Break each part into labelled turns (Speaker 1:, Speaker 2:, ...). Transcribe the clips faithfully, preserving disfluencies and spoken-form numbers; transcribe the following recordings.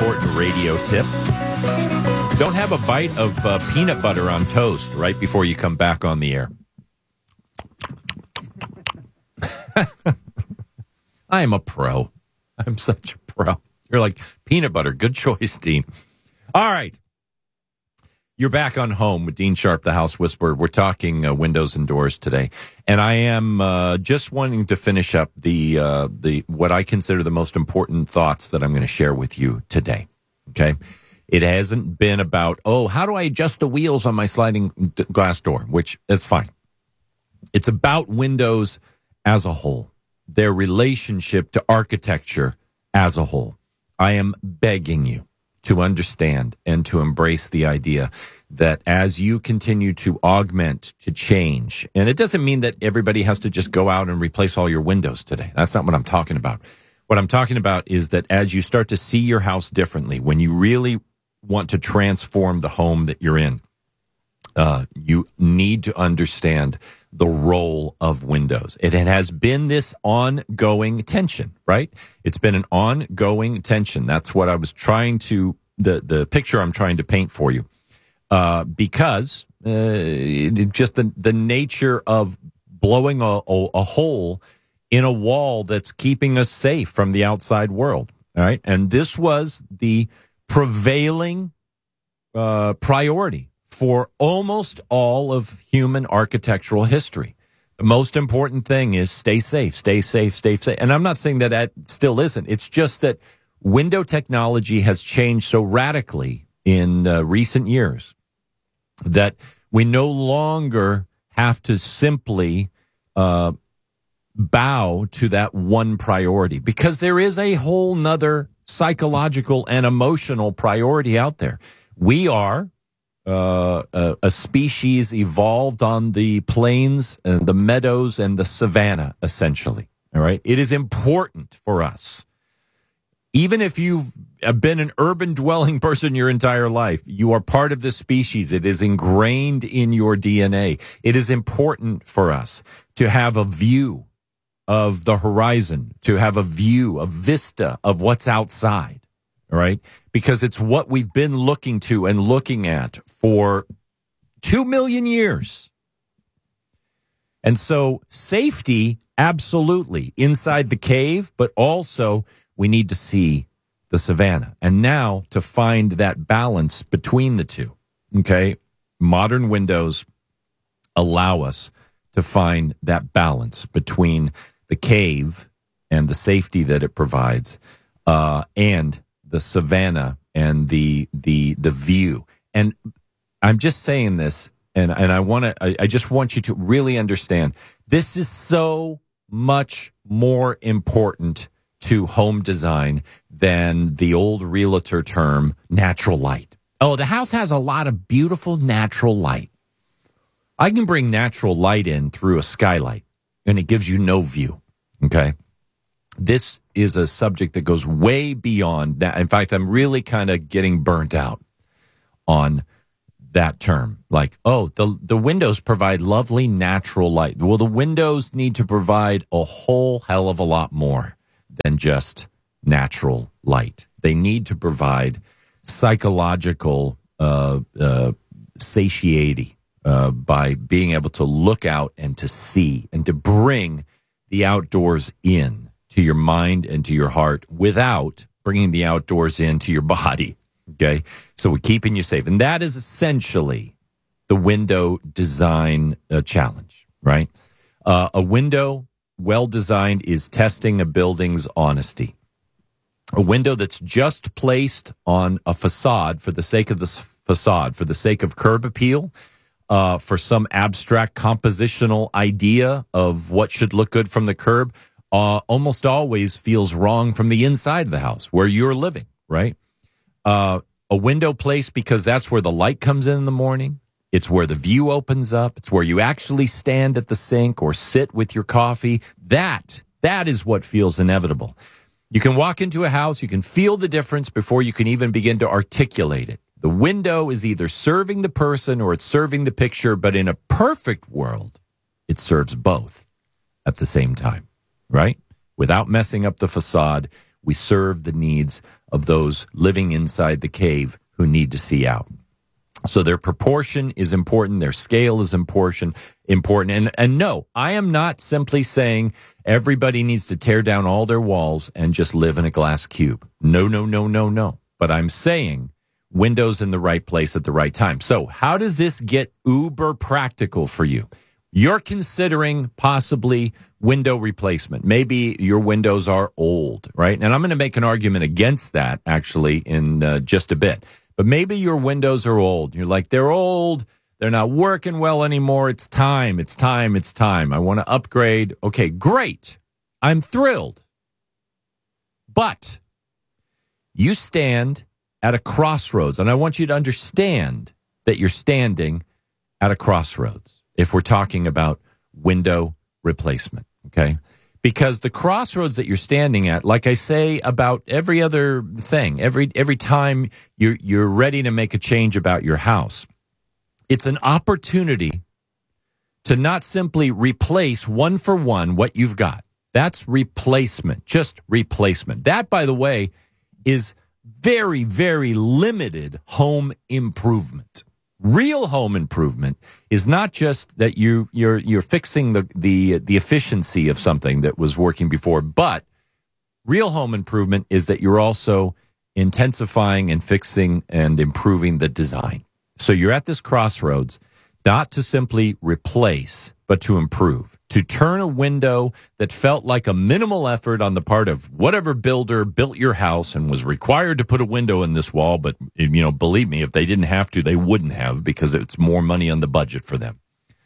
Speaker 1: important radio tip. Don't have a bite of uh, peanut butter on toast right before you come back on the air. I am a pro. I'm such a pro. You're like, peanut butter. Good choice, Dean. All right. You're back on Home with Dean Sharp, the House Whisperer. We're talking uh, windows and doors today. And I am uh, just wanting to finish up the uh, the what I consider the most important thoughts that I'm going to share with you today. Okay? It hasn't been about, oh, how do I adjust the wheels on my sliding d- glass door, which that's fine. It's about windows as a whole, their relationship to architecture as a whole. I am begging you to understand and to embrace the idea that as you continue to augment, to change, and it doesn't mean that everybody has to just go out and replace all your windows today. That's not what I'm talking about. What I'm talking about is that as you start to see your house differently, when you really want to transform the home that you're in, uh, you need to understand the role of windows. It has been this ongoing tension, right? It's been an ongoing tension. That's what I was trying to, the, the picture I'm trying to paint for you. Uh, because, uh, it, just the, the nature of blowing a, a, a hole in a wall that's keeping us safe from the outside world. All right. And this was the prevailing, uh, priority for almost all of human architectural history. The most important thing is stay safe, stay safe, stay safe. And I'm not saying that that still isn't. It's just that window technology has changed so radically in uh, recent years that we no longer have to simply uh, bow to that one priority, because there is a whole nother psychological and emotional priority out there. We are Uh, a, a species evolved on the plains and the meadows and the savanna, essentially. All right. It is important for us. Even if you've been an urban dwelling person your entire life, you are part of this species. It is ingrained in your D N A. It is important for us to have a view of the horizon, to have a view, a vista of what's outside. All right, because it's what we've been looking to and looking at for two million years. And so safety, absolutely, inside the cave, but also we need to see the savanna. And now to find that balance between the two, okay, modern windows allow us to find that balance between the cave and the safety that it provides, uh, and the savanna and the the the view. And I'm just saying this, and and I want to I, I just want you to really understand, this is so much more important to home design than the old realtor term natural light. Oh, the house has a lot of beautiful natural light. I can bring natural light in through a skylight and it gives you no view. Okay. This is a subject that goes way beyond that. In fact, I'm really kind of getting burnt out on that term. Like, oh, the, the windows provide lovely natural light. Well, the windows need to provide a whole hell of a lot more than just natural light. They need to provide psychological uh, uh, satiety uh, by being able to look out and to see and to bring the outdoors in to your mind and to your heart without bringing the outdoors into your body, okay? So we're keeping you safe. And that is essentially the window design uh, challenge, right? Uh, a window well-designed is testing a building's honesty. A window that's just placed on a facade for the sake of the facade, for the sake of curb appeal, uh, for some abstract compositional idea of what should look good from the curb, Uh, almost always feels wrong from the inside of the house where you're living, right? Uh, a window place because that's where the light comes in in the morning. It's where the view opens up. It's where you actually stand at the sink or sit with your coffee. That, that is what feels inevitable. You can walk into a house, you can feel the difference before you can even begin to articulate it. The window is either serving the person or it's serving the picture, but in a perfect world, it serves both at the same time. Right? Without messing up the facade, We serve the needs of those living inside the cave who need to see out. So their proportion is important. Their scale is important. Important. And, and no, I am not simply saying everybody needs to tear down all their walls and just live in a glass cube. No, no, no, no, no. But I'm saying windows in the right place at the right time. So how does this get uber practical for you? You're considering possibly window replacement. Maybe your windows are old, right? And I'm going to make an argument against that actually in uh, just a bit. But maybe your windows are old. You're like, they're old. They're not working well anymore. It's time. It's time. It's time. I want to upgrade. Okay, great. I'm thrilled. But you stand at a crossroads, and I want you to understand that you're standing at a crossroads if we're talking about window replacement, okay? Because the crossroads that you're standing at, like I say about every other thing, every every time you're you're ready to make a change about your house, it's an opportunity to not simply replace one for one what you've got. That's replacement, just replacement. That, by the way, is very, very limited home improvement. Real home improvement is not just that you you're you're fixing the the the efficiency of something that was working before, but real home improvement is that you're also intensifying and fixing and improving the design. So you're at this crossroads, not to simply replace, but to improve, to turn a window that felt like a minimal effort on the part of whatever builder built your house and was required to put a window in this wall. But, you know, believe me, if they didn't have to, they wouldn't have, because it's more money on the budget for them.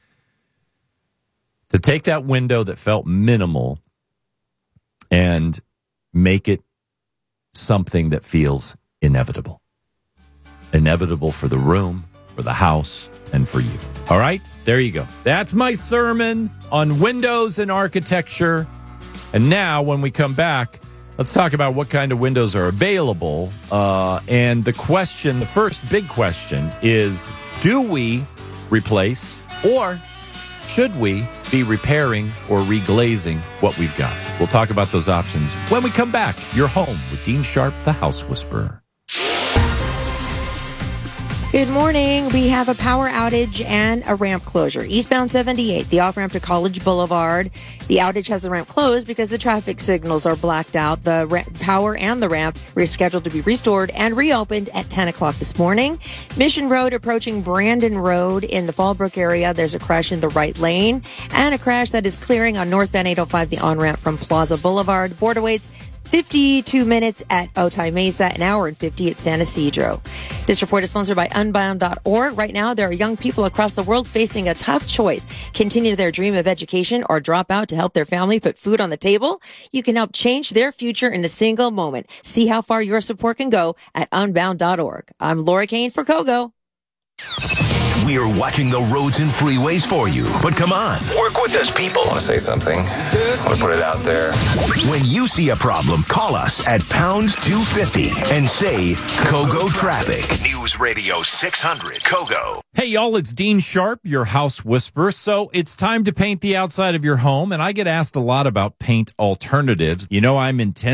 Speaker 1: To take that window that felt minimal and make it something that feels inevitable. Inevitable for the room, for the house, and for you. All right, there you go. That's my sermon on windows and architecture. And now, when we come back, let's talk about what kind of windows are available. Uh, and the question, the first big question is, do we replace, or should we be repairing or reglazing what we've got? We'll talk about those options when we come back. You're home with Dean Sharp, the House Whisperer.
Speaker 2: Good morning. We have a power outage and a ramp closure. Eastbound seventy-eight, the off-ramp to College Boulevard. The outage has the ramp closed because the traffic signals are blacked out. The ra- power and the ramp are scheduled to be restored and reopened at ten o'clock this morning. Mission Road approaching Brandon Road in the Fallbrook area. There's a crash in the right lane and a crash that is clearing on northbound eight oh five, the on-ramp from Plaza Boulevard. Board awaits fifty-two minutes at Otay Mesa, an hour and fifty at San Isidro. This report is sponsored by Unbound dot org. Right now, there are young people across the world facing a tough choice. Continue their dream of education or drop out to help their family put food on the table. You can help change their future in a single moment. See how far your support can go at Unbound dot org. I'm Laura Kane for Kogo.
Speaker 3: We're watching the roads and freeways for you. But come on, work with us, people.
Speaker 4: I want to say something. I want to put it out there.
Speaker 3: When you see a problem, call us at pound two fifty and say Kogo Traffic. News Radio six hundred Kogo.
Speaker 1: Hey, y'all, it's Dean Sharp, your House Whisperer. So it's time to paint the outside of your home, and I get asked a lot about paint alternatives. You know, I'm intense.